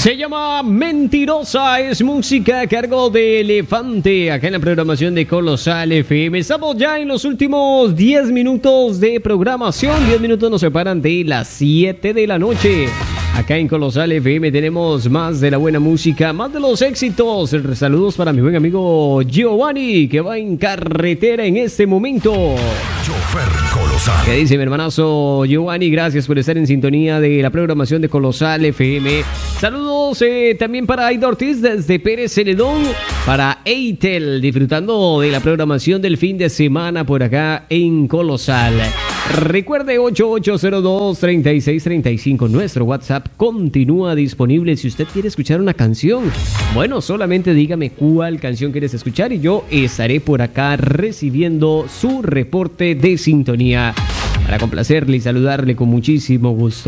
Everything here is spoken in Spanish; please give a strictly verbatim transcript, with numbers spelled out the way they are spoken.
Se llama Mentirosa, es música a cargo de Elefante, acá en la programación de Colosal F M. Estamos ya en los últimos diez minutos de programación, diez minutos nos separan de las siete de la noche. Acá en Colosal F M tenemos más de la buena música, más de los éxitos. Saludos para mi buen amigo Giovanni, que va en carretera en este momento. Chofer Colosal. ¿Qué dice mi hermanazo Giovanni? Gracias por estar en sintonía de la programación de Colosal F M. Saludos eh, también para Aida Ortiz desde Pérez Celedón, para Eitel, disfrutando de la programación del fin de semana por acá en Colosal. Recuerde ocho ocho cero dos, tres seis tres cinco, nuestro WhatsApp continúa disponible si usted quiere escuchar una canción. Bueno, solamente dígame cuál canción quieres escuchar y yo estaré por acá recibiendo su reporte de sintonía para complacerle y saludarle con muchísimo gusto.